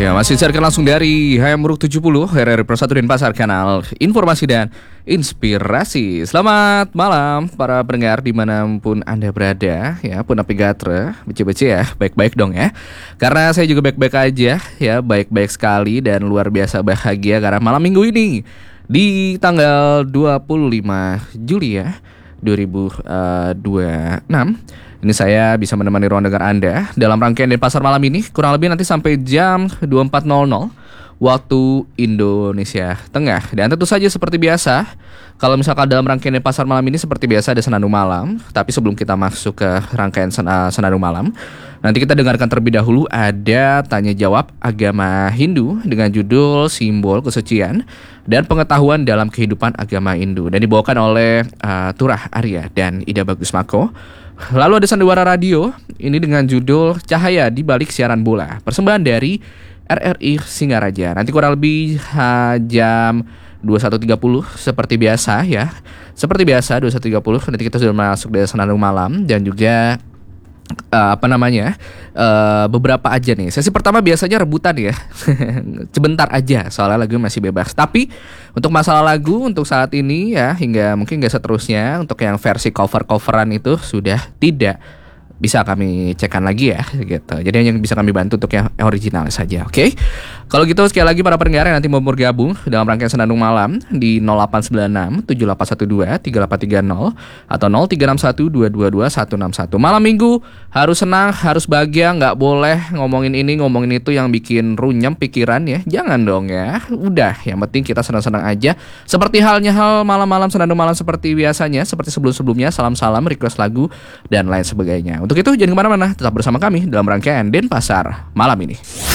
Ya, masih siarkan langsung dari HM Muruk 70 RRI Pro 1 Denpasar, kanal informasi dan inspirasi. Selamat malam para pendengar dimanapun Anda berada, ya, pun api gatre, bece-bece ya, baik-baik dong ya. Karena saya juga baik-baik aja, ya, baik-baik sekali dan luar biasa bahagia karena malam minggu ini di tanggal 25 Juli ya 2026 ini saya bisa menemani ruang dengar Anda dalam rangkaian Denpasar malam ini kurang lebih nanti sampai jam 24.00 waktu Indonesia Tengah. Dan tentu saja seperti biasa, kalau misalkan dalam rangkaian Denpasar malam ini seperti biasa ada senandung malam. Tapi sebelum kita masuk ke rangkaian senandung malam, nanti kita dengarkan terlebih dahulu ada tanya jawab agama Hindu dengan judul Simbol Kesucian dan Pengetahuan dalam Kehidupan Agama Hindu, dan dibawakan oleh Turah Arya dan Ida Bagus Mako. Lalu ada sandiwara radio ini dengan judul Cahaya di Balik Siaran Bola, persembahan dari RRI Singaraja. Nanti kurang lebih jam 21.30 seperti biasa ya. Seperti biasa 21.30 nanti kita sudah masuk dari senandung malam dan juga beberapa aja nih. Sesi pertama biasanya rebutan ya. Sebentar aja soalnya lagu masih bebas. Tapi untuk masalah lagu untuk saat ini ya, hingga mungkin gak seterusnya, untuk yang versi cover-coveran itu sudah tidak bisa kami cekkan lagi ya gitu. Jadi hanya bisa kami bantu untuk yang original saja. Oke. Kalau gitu sekali lagi para pendengar yang nanti mau bergabung dalam rangkaian senandung malam di 0896 7812 3830 atau 0361 222 161. Malam minggu harus senang, harus bahagia, nggak boleh ngomongin ini ngomongin itu yang bikin runyem pikiran ya. Jangan dong ya. Udah, yang penting kita senang-senang aja. Seperti halnya malam-malam senandung malam seperti biasanya, seperti sebelum-sebelumnya, salam-salam, request lagu dan lain sebagainya. Untuk itu jangan kemana-mana, tetap bersama kami dalam rangkaian Denpasar malam ini.